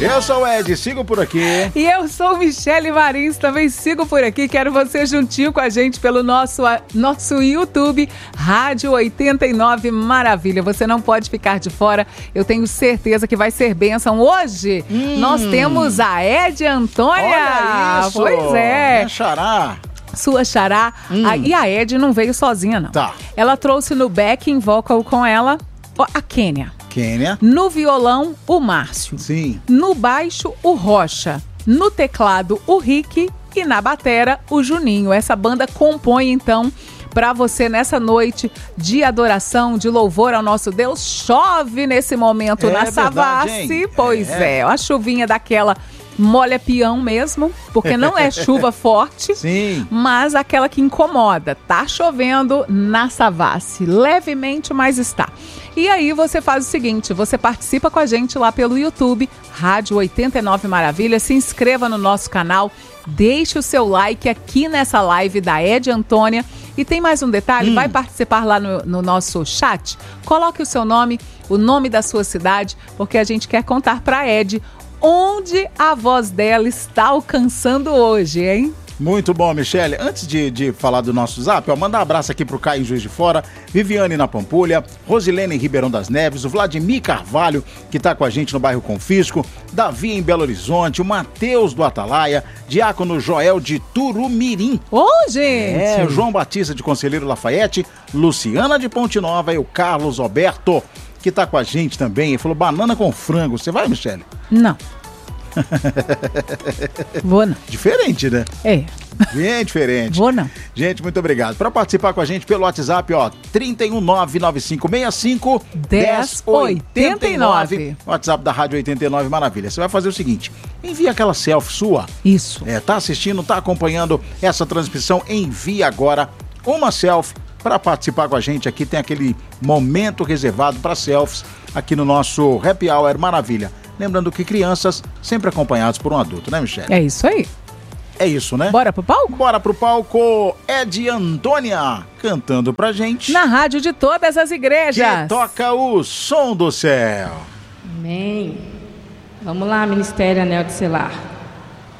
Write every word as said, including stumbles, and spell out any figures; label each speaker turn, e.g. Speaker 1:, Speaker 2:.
Speaker 1: Eu sou o Ed, sigo por aqui.
Speaker 2: E eu sou Michele Marins, também sigo por aqui. Quero você juntinho com a gente pelo nosso, nosso YouTube, Rádio oitenta e nove Maravilha. Você não pode ficar de fora. Eu tenho certeza que vai ser bênção. Hoje, hum. nós temos a Ed Antônia.
Speaker 1: Olha isso.
Speaker 2: Pois é.
Speaker 1: Minha xará.
Speaker 2: Sua xará.
Speaker 1: Hum.
Speaker 2: A, e a Ed não veio sozinha, não.
Speaker 1: Tá.
Speaker 2: Ela trouxe no backing vocal com ela a Kênia.
Speaker 1: Kênia.
Speaker 2: No violão, o Márcio.
Speaker 1: Sim.
Speaker 2: No baixo, o Rocha. No teclado, o Rick. E na batera, o Juninho. Essa banda compõe, então, para você nessa noite de adoração, de louvor ao nosso Deus. Chove nesse momento
Speaker 1: é
Speaker 2: na
Speaker 1: verdade,
Speaker 2: Savassi.
Speaker 1: Hein?
Speaker 2: Pois é. é, uma chuvinha daquela molha peão mesmo, porque não é chuva forte,
Speaker 1: Sim.
Speaker 2: mas aquela que incomoda. Tá chovendo na Savassi, levemente, mas está. E aí você faz o seguinte, você participa com a gente lá pelo YouTube, Rádio oitenta e nove Maravilha, se inscreva no nosso canal, deixe o seu like aqui nessa live da Ed Antônia. E tem mais um detalhe, hum. vai participar lá no, no nosso chat, coloque o seu nome, o nome da sua cidade, porque a gente quer contar pra Ed onde a voz dela está alcançando hoje, hein?
Speaker 1: Muito bom, Michele. Antes de, de falar do nosso zap, ó, mandar um abraço aqui pro Caio em Juiz de Fora, Viviane na Pampulha, Rosilene em Ribeirão das Neves, o Vladimir Carvalho, que tá com a gente no bairro Confisco, Davi em Belo Horizonte, o Matheus do Atalaia, Diácono Joel de Turumirim.
Speaker 2: Ô, gente!
Speaker 1: É, o João Batista de Conselheiro Lafayette, Luciana de Ponte Nova e o Carlos Alberto, que tá com a gente também. Ele falou banana com frango. Você vai, Michele?
Speaker 2: Não. Vou não.
Speaker 1: Diferente, né?
Speaker 2: É.
Speaker 1: Bem diferente.
Speaker 2: Vou não.
Speaker 1: Gente, muito obrigado. Para participar com a gente pelo WhatsApp, ó, trinta e um, nove nove cinco seis cinco, dez oitenta e nove. WhatsApp da Rádio oitenta e nove Maravilha. Você vai fazer o seguinte, envia aquela selfie sua.
Speaker 2: Isso.
Speaker 1: É, tá assistindo, tá acompanhando essa transmissão, envia agora uma selfie para participar com a gente. Aqui tem aquele momento reservado para selfies aqui no nosso Happy Hour Maravilha. Lembrando que crianças sempre acompanhados por um adulto, né, Michele?
Speaker 2: É isso aí.
Speaker 1: É isso, né?
Speaker 2: Bora pro palco?
Speaker 1: Bora pro palco. Ed Antônia cantando pra gente.
Speaker 2: Na rádio de todas as igrejas.
Speaker 1: Que toca o som do céu.
Speaker 3: Amém. Vamos lá, Ministério Anel de Selar.